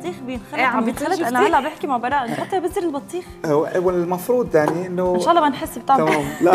البطيخ بينخلط إيه، عم بيطير. بيتخلط. انا هلا بحكي مع براء نحطها بزر البطيخ. والمفروض يعني انه ان شاء الله ما نحس بطعم. تمام. لا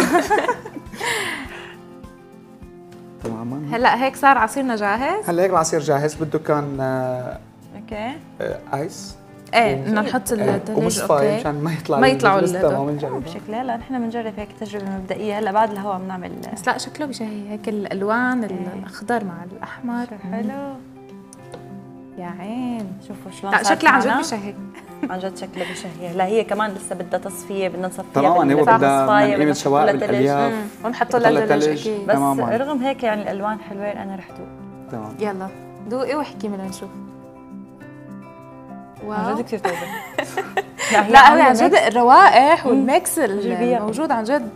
تماما. هلا هيك صار عصيرنا جاهز. هلا هيك العصير جاهز. بده كان اوكي ايس. ايه بدنا نحط الثلج. ومصفاي مشان ما يطلع ما يطلعوا بس تمام نجرب. بشكل هلا نحن بنجرب هيك تجربه مبدئيه. هلا بعد الهواء بنعمل. بس لا شكله بشهي هيك الالوان الاخضر مع الاحمر. حلو يا عين. شوفوا شلون لا صار شكله عن معنا. جد بشهي. عن جد شكله بشهي. هلا هي كمان لسه بدها تصفيه. بدنا نصفيها تماما. هو بدها قيمه شواء بالثلج. بالالياف ونحط لها ثلج اكيد. بس تماما. رغم هيك يعني الالوان حلوه. انا رح دوق. تمام. يلا دوقي واحكي بدنا نشوف. عن واو جد كثير طيبه. لا هو عن جد الروائح والميكس الموجود عن جد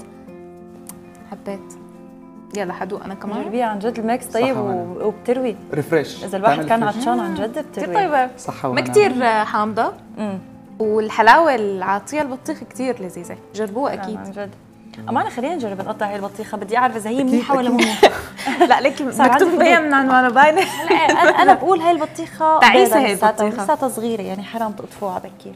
حبيت. يلا حدوق انا كمان. جربيها عن جد الميكس طيب وبتروي. ريفريش. اذا الواحد كان عطشان عن جد بتروي. كثير طيبه. صحة ما كثير حامضه. والحلاوه العاطيه البطيخ كثير لذيذه. جربوها اكيد. عن جد. أمانة خلينا نجرب نقطع هي البطيخة. بدي أعرف إذا هي منيحة ولا مو منيحة. لا ليك مكتوب مبين من عنوانها باينة. أنا بقول هاي البطيخة تعيسة. هي البطيخة لساتها صغيرة يعني حرام تقطفوها بكير.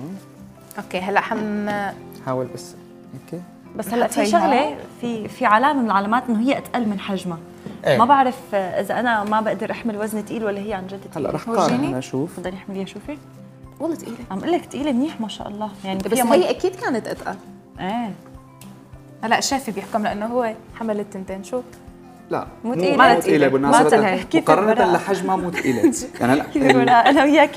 اوكي هلا حاول بس هيك. بس هلا في شغلة في علامة من العلامات إنه هي أتقل من حجمها. ما بعرف إذا أنا ما بقدر أحمل وزن ثقيل ولا هي عن جد ثقيلة. هلا رح قارن أشوف. بدي أحمليها شوفي. والله ثقيلة. عم أقول لك ثقيلة منيح ما شاء الله يعني. بس هي أكيد كانت أتقل. إيه. هلا الشافي بيحكم لأنه هو حمل التنتين. شو؟ لا مو ثقيلة. مو ثقيلة بالمناسبة. مقارنة لحجمها مو ثقيلة. يعني هلا أنا وياك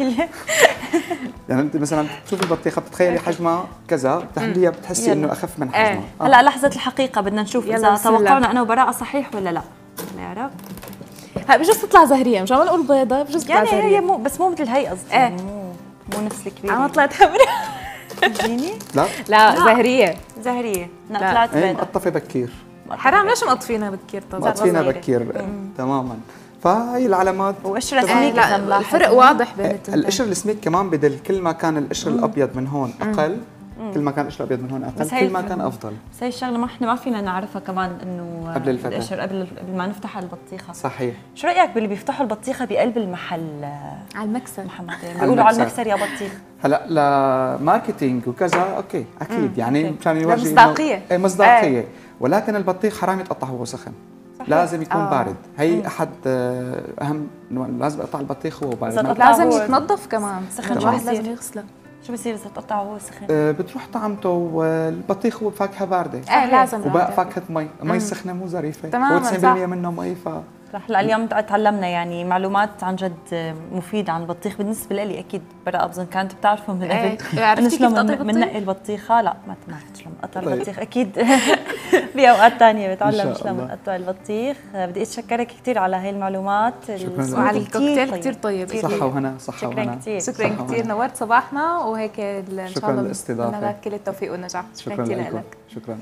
يعني انت مثلا بتشوفي البطيخه بتتخيلي حجمها كذا بتحمليها بتحسي انه اخف من حجمها. هلا لحظه الحقيقه بدنا نشوف اذا توقعنا انا وبراءه صحيح ولا لا. نعرف. هلا بجوز تطلع زهريه. مش عم نقول بيضه. بجوز تطلع زهريه. يعني هي مو بس مو مثل هي قصدي. مو نفس الكبيره. انا طلعت حمراء. تجيني؟ لا زهريه. زهريه. انا طلعت بيضه. مقطفه بكير. حرام ليش مقطفينها بكير طبعا. مقطفينها بكير تماما. فهي العلامات. وقشره سميك. لا الفرق واضح بين التنتين. القشر السميك كمان بدل كل ما كان القشر الابيض من هون اقل كل ما كان القشر الابيض من هون اقل كل ما كان افضل. بس هي الشغله ما احنا ما فينا نعرفها كمان انه قبل الفتح. القشر قبل ما نفتح البطيخه. صحيح. شو رايك باللي بيفتحوا البطيخه بقلب المحل على المكسر محمد؟ بيقولوا على المكسر يا بطيخ. هلا لماركتينج وكذا اوكي اكيد يعني مشان يورجي مصداقيه. مصداقيه. ولكن البطيخ حرام يتقطع وهو سخن. لازم يكون بارد. هي احد اهم لازم اقطع البطيخ وهو بارد. لازم يتنظف كمان. سخن الواحد لازم يغسله. شو بصير اذا تقطعه وهو سخن؟ بتروح طعمته. والبطيخ هو بفاكهه بارده. لازم. وبقى فاكهه مي السخنه مو ظريفه. تماما هو 90% منه مي. هلا اليوم تعلمنا يعني معلومات عن جد مفيدة عن البطيخ. بالنسبة لي أكيد براء أبظن كانت بتعرفوا من قبل. عرفتي كيف تقطعي بننقي البطيخة؟ لا ما عرفت شلون بقطع البطيخ. أكيد بأوقات ثانية بتعلم شلون بنقطع البطيخ. بدي أتشكرك كثير على هاي المعلومات. وعلى الكوكتيل كثير طيب. صحة وهنا. صحة وهنا. شكرا كثير. نورت صباحنا وهيك إن شاء الله. شكرا للاستضافة. لك كل التوفيق والنجاح. شكرا لك. شكرا.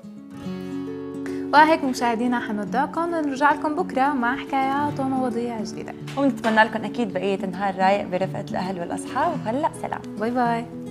وهيك مشاهدينا حنودعكم ونرجع لكم بكره مع حكايات ومواضيع جديده. ونتمنى لكم اكيد بقيه نهار رايق برفقه الاهل والاصحاب. وهلا سلام. باي باي.